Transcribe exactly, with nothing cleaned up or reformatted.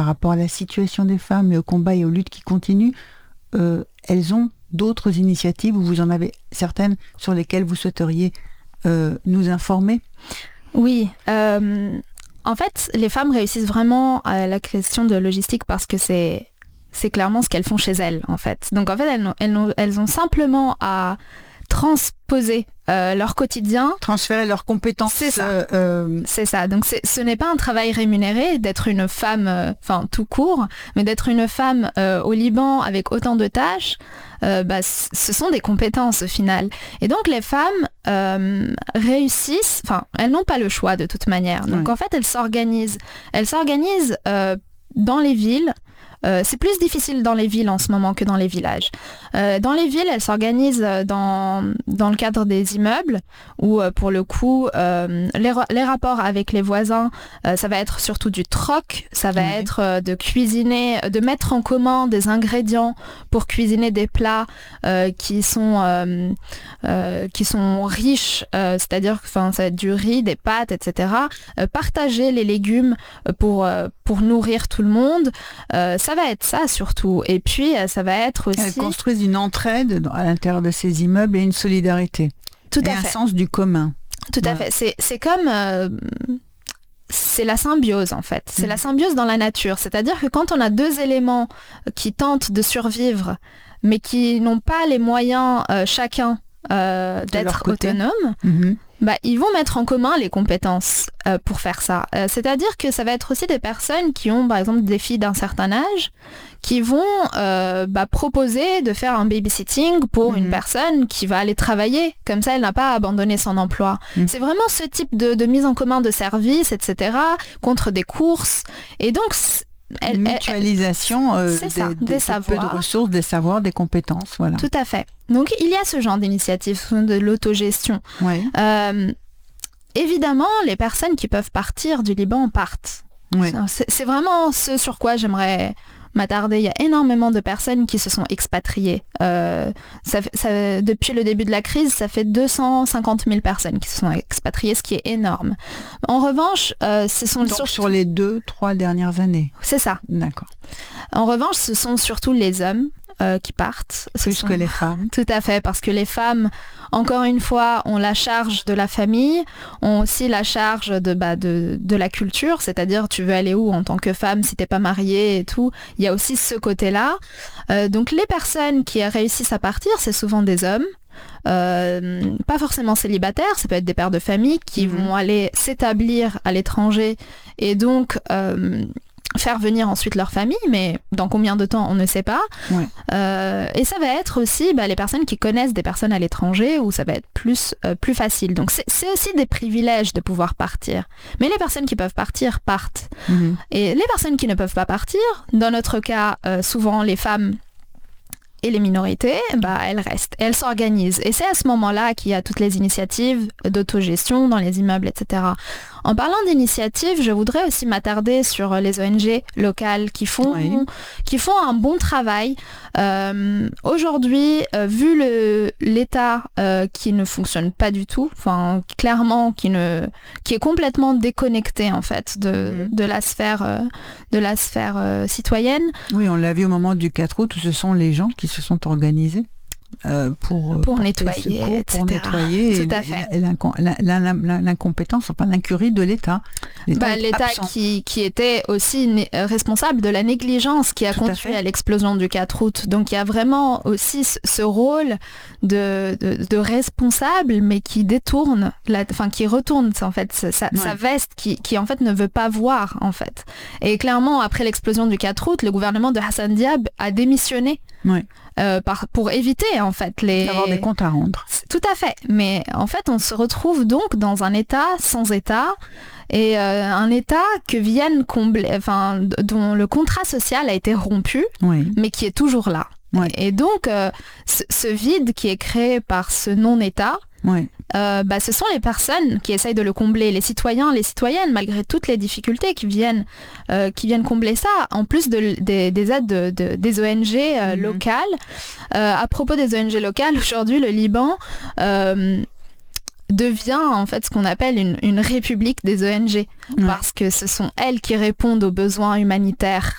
par rapport à la situation des femmes et au combat et aux luttes qui continuent, euh, elles ont d'autres initiatives ou vous en avez certaines sur lesquelles vous souhaiteriez euh, nous informer? Oui. Euh, en fait, les femmes réussissent vraiment à la question de logistique parce que c'est, c'est clairement ce qu'elles font chez elles, en fait. Donc, en fait, elles, elles, elles ont simplement à transposer euh, leur quotidien. Transférer leurs compétences. C'est ça. Euh, euh... C'est ça. Donc, c'est, ce n'est pas un travail rémunéré d'être une femme, enfin, euh, tout court, mais d'être une femme euh, au Liban avec autant de tâches, euh, bah, c- ce sont des compétences au final. Et donc, les femmes euh, réussissent, enfin, elles n'ont pas le choix de toute manière. Donc, ouais. en fait, elles s'organisent. Elles s'organisent euh, dans les villes. Euh, c'est plus difficile dans les villes en ce moment que dans les villages. Euh, dans les villes, elles s'organisent dans, dans le cadre des immeubles où, euh, pour le coup, euh, les, les rapports avec les voisins, euh, ça va être surtout du troc, ça va oui. être euh, de cuisiner, de mettre en commun des ingrédients pour cuisiner des plats euh, qui sont euh, euh, qui sont riches, euh, c'est-à-dire que ça va être du riz, des pâtes, et cetera. Euh, partager les légumes pour, euh, pour nourrir tout le monde. Euh, ça va être ça surtout. Et puis, ça va être aussi... Elles construisent une entraide à l'intérieur de ces immeubles et une solidarité. Tout et à un fait. sens du commun. Tout voilà. à fait. C'est, c'est comme... Euh, c'est la symbiose, en fait. C'est mmh. la symbiose dans la nature. C'est-à-dire que quand on a deux éléments qui tentent de survivre, mais qui n'ont pas les moyens, euh, chacun, euh, d'être autonomes... Mmh. Bah, ils vont mettre en commun les compétences euh, pour faire ça. Euh, c'est-à-dire que ça va être aussi des personnes qui ont, par exemple, des filles d'un certain âge, qui vont euh, bah, proposer de faire un babysitting pour mmh. une personne qui va aller travailler. Comme ça, elle n'a pas abandonné son emploi. Mmh. C'est vraiment ce type de, de mise en commun de services, et cetera, contre des courses. Et donc... Elle, une mutualisation elle, euh, c'est des, ça, des, des savoirs. Peu de ressources, des savoirs, des compétences. Voilà. Tout à fait. Donc, il y a ce genre d'initiative de l'autogestion. Oui. Euh, évidemment, les personnes qui peuvent partir du Liban partent. Oui. C'est, c'est vraiment ce sur quoi j'aimerais m'attarder. Il y a énormément de personnes qui se sont expatriées. Euh, ça, ça, depuis le début de la crise, ça fait deux cent cinquante mille personnes qui se sont expatriées, ce qui est énorme. En revanche, euh, ce sont... Donc, sur les deux, trois dernières années. C'est ça. D'accord. En revanche, ce sont surtout les hommes euh, qui partent. Plus sont... que les femmes. Tout à fait, parce que les femmes, encore une fois, ont la charge de la famille, ont aussi la charge de, bah, de, de la culture, c'est-à-dire tu veux aller où en tant que femme si t'es pas mariée et tout. Il y a aussi ce côté-là. Euh, donc les personnes qui réussissent à partir, c'est souvent des hommes. Euh, pas forcément célibataires, ça peut être des pères de famille qui mmh. vont aller s'établir à l'étranger et donc... Euh, faire venir ensuite leur famille, mais dans combien de temps, on ne sait pas. Ouais. Euh, et ça va être aussi bah, les personnes qui connaissent des personnes à l'étranger, où ça va être plus, euh, plus facile. Donc c'est, c'est aussi des privilèges de pouvoir partir. Mais les personnes qui peuvent partir, partent. Mm-hmm. Et les personnes qui ne peuvent pas partir, dans notre cas, euh, souvent les femmes et les minorités, bah, elles restent, elles s'organisent. Et c'est à ce moment-là qu'il y a toutes les initiatives d'autogestion dans les immeubles, et cetera. En parlant d'initiatives, je voudrais aussi m'attarder sur les O N G locales qui font, oui. qui font un bon travail. Euh, aujourd'hui, euh, vu le, l'État euh, qui ne fonctionne pas du tout, enfin clairement qui ne, qui est complètement déconnecté en fait de, mmh. de la sphère, euh, de la sphère euh, citoyenne. Oui, on l'a vu au moment du quatre août où ce sont les gens qui se sont organisés. Euh, pour, pour nettoyer, secours, et cetera. Pour nettoyer Tout à fait. Et l'incom- l'incompétence, enfin l'incurie de l'État. L'État, bah, l'État qui, qui était aussi né- responsable de la négligence qui a Tout conduit à, à l'explosion du quatre août. Donc il y a vraiment aussi ce, ce rôle de, de, de responsable, mais qui détourne, la, enfin qui retourne en fait sa, sa, ouais. sa veste, qui, qui en fait ne veut pas voir en fait. Et clairement, après l'explosion du quatre août, le gouvernement de Hassan Diab a démissionné. Ouais. Euh, par, pour éviter en fait les... D'avoir des comptes à rendre. Tout à fait. Mais en fait, on se retrouve donc dans un État sans État et euh, un État que viennent combler, enfin, dont le contrat social a été rompu, oui. mais qui est toujours là. Oui. Et donc, euh, ce, ce vide qui est créé par ce non-État, oui. euh, bah, ce sont les personnes qui essayent de le combler, les citoyens, les citoyennes, malgré toutes les difficultés qui viennent, euh, qui viennent combler ça, en plus de, de, des aides de, de, des O N G euh, mmh. locales. Euh, à propos des O N G locales, aujourd'hui, le Liban... Euh, devient en fait ce qu'on appelle une, une république des O N G, ouais. parce que ce sont elles qui répondent aux besoins humanitaires